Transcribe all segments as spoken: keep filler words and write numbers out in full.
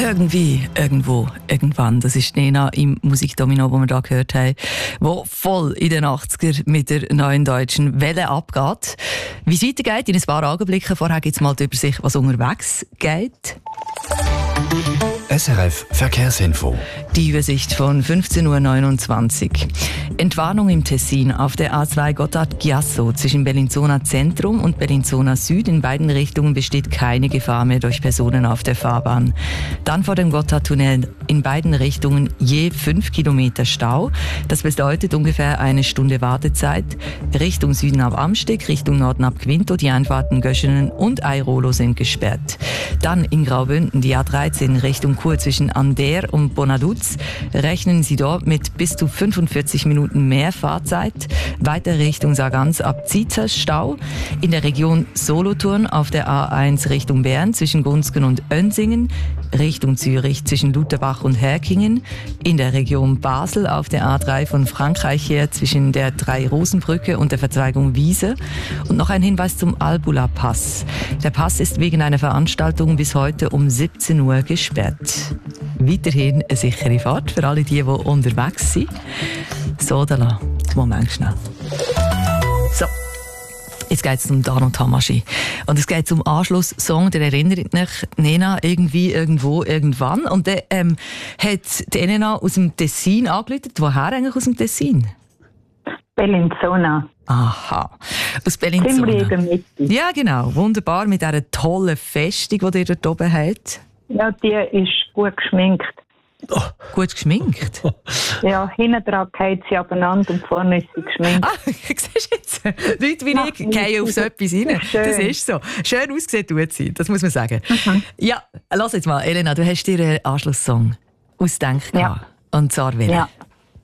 Irgendwie, irgendwo, irgendwann. Das ist Nena im Musikdomino, wo wir da gehört haben, wo voll in den achtziger mit der neuen deutschen Welle abgeht. Wie es weitergeht, in ein paar Augenblicken. Vorher gibt es mal die Übersicht, was unterwegs geht. S R F Verkehrsinfo. Die Übersicht von fünfzehn Uhr neunundzwanzig. Entwarnung im Tessin auf der A zwei Gotthard-Chiasso zwischen Bellinzona Zentrum und Bellinzona Süd. In beiden Richtungen besteht keine Gefahr mehr durch Personen auf der Fahrbahn. Dann vor dem Gotthardtunnel in beiden Richtungen je fünf Kilometer Stau. Das bedeutet ungefähr eine Stunde Wartezeit. Richtung Süden ab Amsteg, Richtung Norden ab Quinto. Die Einfahrten Göschenen und Airolo sind gesperrt. Dann in Graubünden die A dreizehn Richtung Chur zwischen Ander und Bonaduz. Rechnen Sie dort mit bis zu fünfundvierzig Minuten mehr Fahrzeit. Weiter Richtung Sargans ab Zieters Stau. In der Region Solothurn auf der A eins Richtung Bern zwischen Gunzgen und Önsingen. Richtung Zürich zwischen Lutherbach und Herkingen. In der Region Basel auf der A drei von Frankreich her zwischen der Drei-Rosen-Brücke und der Verzweigung Wiese. Und noch ein Hinweis zum Albula-Pass. Der Pass ist wegen einer Veranstaltung bis heute um siebzehn Uhr gesperrt. Weiterhin eine sichere Fahrt für alle die, die unterwegs sind. So, da lassen wir den Moment schnell. So. Jetzt geht es um Dano Tamashii. Und es geht um Anschlusssong, der erinnert mich, Nena, irgendwie, irgendwo, irgendwann. Und dann ähm, hat die Nena aus dem Tessin angerufen. Woher eigentlich aus dem Tessin? Bellinzona. Aha, aus Bellinzona. Ziemlich in der Mitte. Ja, genau. Wunderbar, mit dieser tollen Festung, die ihr dort oben habt. Ja, die ist gut geschminkt. Oh. Gut geschminkt? Ja, hinten dran geht sie abeinander und vorne ist sie geschminkt. Ah, siehst du jetzt? Leute wie Ach, ich gehen auf so etwas rein. Schön. Das ist so. Schön ausgesehen tut sie, das muss man sagen. Mhm. Ja, lass jetzt mal, Elena, du hast dir einen Anschlusssong ausgedacht. Ja. Und zwar welchen? Ja.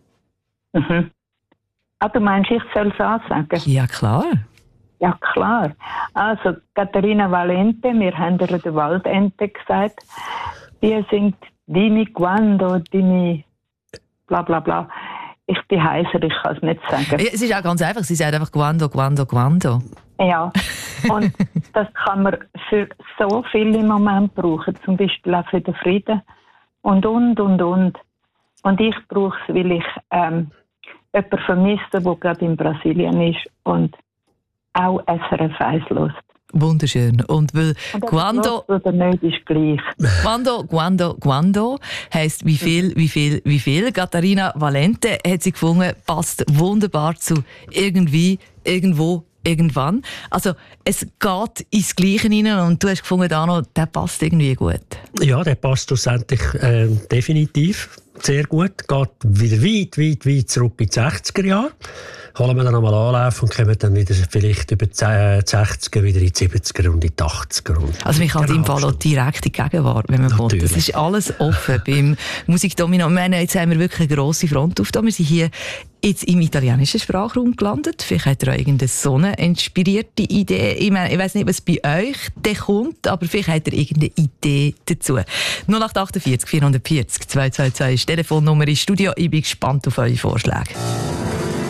Mhm. Ah, du meinst, ich soll es ansagen? Ja, klar. Ja, klar. Also, Katharina Valente, wir haben ihr den Waldente gesagt, die singt Dimi Quando, Dimi bla bla bla. Ich bin heiser, ich kann es nicht sagen. Ja, es ist auch ganz einfach, sie sagt einfach Quando, Quando, Quando. Ja, und das kann man für so viel im Moment brauchen, zum Beispiel auch für den Frieden und, und, und, und. Und ich brauche es, weil ich ähm, jemanden vermisse, der gerade in Brasilien ist und auch S R F eins hört. Wunderschön. Und weil Und Quando, oder nicht ist gleich. Quando, Quando, Quando heisst wie viel, wie viel, wie viel. Katharina Valente hat sie gefunden, passt wunderbar zu irgendwie, irgendwo, irgendwann. Also es geht ins Gleiche rein und du hast gefunden, Dano, der passt irgendwie gut. Ja, der passt schlussendlich äh, definitiv sehr gut. Geht wieder weit, weit, weit zurück in die sechziger Jahre. Holen wir dann einmal Anlauf und kommen dann wieder vielleicht über die sechziger wieder in die siebziger und in die achtziger. Also man kann im Fall auch direkt in die Gegenwart, wenn man will. Das ist alles offen beim Musikdomino. Ich meine, jetzt haben wir wirklich eine grosse Front auf. Wir sind hier jetzt im italienischen Sprachraum gelandet. Vielleicht habt ihr auch irgendeine so eine inspirierte Idee. Ich meine, ich weiss nicht, was bei euch da kommt, aber vielleicht habt ihr irgendeine Idee dazu. null acht acht vier vier vier zwei zwei zwei ist die Telefonnummer im Studio. Ich bin gespannt auf eure Vorschläge.